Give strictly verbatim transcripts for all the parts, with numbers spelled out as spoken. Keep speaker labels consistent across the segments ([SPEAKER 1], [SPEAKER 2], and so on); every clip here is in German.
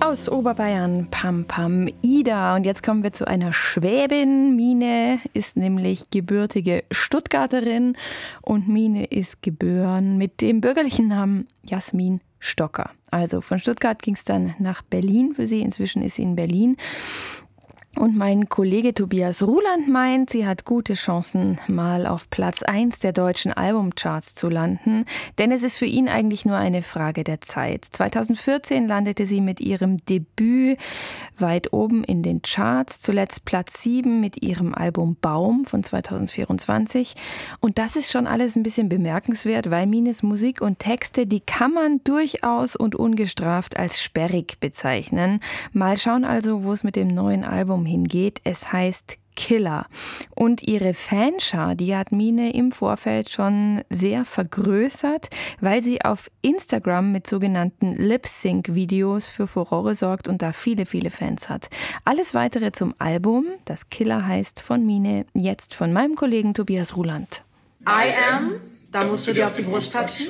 [SPEAKER 1] aus Oberbayern, Pam Pam Ida. Und jetzt kommen wir zu einer Schwäbin. Mine ist nämlich gebürtige Stuttgarterin und Mine ist geboren mit dem bürgerlichen Namen Jasmin Stocker. Also von Stuttgart ging es dann nach Berlin für sie. Inzwischen ist sie in Berlin. Und mein Kollege Tobias Ruland meint, sie hat gute Chancen, mal auf Platz eins der deutschen Albumcharts zu landen. Denn es ist für ihn eigentlich nur eine Frage der Zeit. zweitausendvierzehn landete sie mit ihrem Debüt weit oben in den Charts. Zuletzt Platz sieben mit ihrem Album Baum von zweitausendvierundzwanzig. Und das ist schon alles ein bisschen bemerkenswert, weil Mines Musik und Texte, die kann man durchaus und ungestraft als sperrig bezeichnen. Mal schauen also, wo es mit dem neuen Album hingeht. Es heißt Killer. Und ihre Fanschar, die hat Mine im Vorfeld schon sehr vergrößert, weil sie auf Instagram mit sogenannten Lip-Sync-Videos für Furore sorgt und da viele, viele Fans hat. Alles Weitere zum Album, das Killer heißt, von Mine, jetzt von meinem Kollegen Tobias Ruland.
[SPEAKER 2] I am, da musst du dir auf die Brust touchen,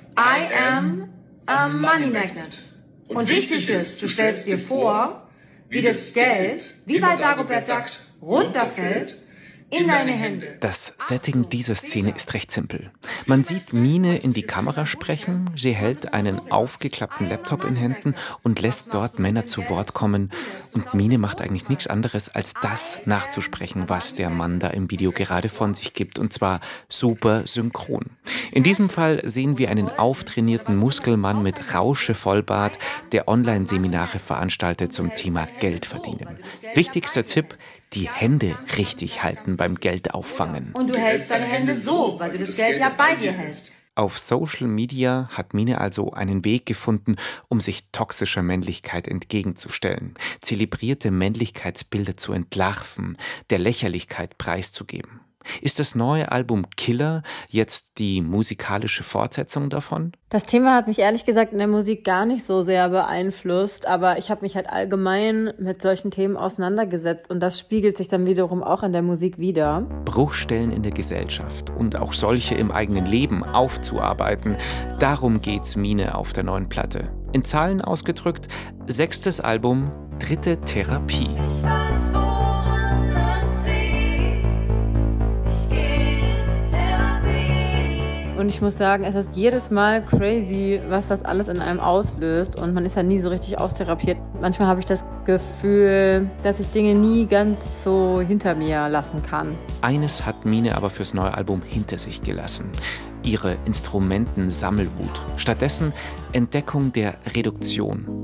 [SPEAKER 2] I am a money magnet. Und wichtig ist, du stellst dir vor, wie das Geld, wie bei Dagobert Duck, runterfällt in deine Hände.
[SPEAKER 3] Das Setting dieser Szene ist recht simpel. Man sieht Mine in die Kamera sprechen, sie hält einen aufgeklappten Laptop in Händen und lässt dort Männer zu Wort kommen. Und Mine macht eigentlich nichts anderes, als das nachzusprechen, was der Mann da im Video gerade von sich gibt. Und zwar super synchron. In diesem Fall sehen wir einen auftrainierten Muskelmann mit Rauschevollbart, der Online-Seminare veranstaltet zum Thema Geld verdienen. Wichtigster Tipp: die Hände richtig halten beim Geld auffangen.
[SPEAKER 2] Und du hältst deine Hände so, weil du das Geld ja bei dir hältst.
[SPEAKER 3] Auf Social Media hat Mine also einen Weg gefunden, um sich toxischer Männlichkeit entgegenzustellen, zelebrierte Männlichkeitsbilder zu entlarven, der Lächerlichkeit preiszugeben. Ist das neue Album Killer jetzt die musikalische Fortsetzung davon?
[SPEAKER 4] Das Thema hat mich ehrlich gesagt in der Musik gar nicht so sehr beeinflusst, aber ich habe mich halt allgemein mit solchen Themen auseinandergesetzt und das spiegelt sich dann wiederum auch in der Musik wider.
[SPEAKER 3] Bruchstellen in der Gesellschaft und auch solche im eigenen Leben aufzuarbeiten, darum geht's Mine auf der neuen Platte. In Zahlen ausgedrückt, sechstes Album, dritte Therapie.
[SPEAKER 4] Ich weiß, woran es liegt. Ich gehe in Therapie. Und ich muss sagen, es ist jedes Mal crazy, was das alles in einem auslöst und man ist ja nie so richtig austherapiert. Manchmal habe ich das Gefühl, dass ich Dinge nie ganz so hinter mir lassen kann.
[SPEAKER 3] Eines hat Mine aber fürs neue Album hinter sich gelassen: ihre Instrumentensammelwut. Stattdessen Entdeckung der Reduktion.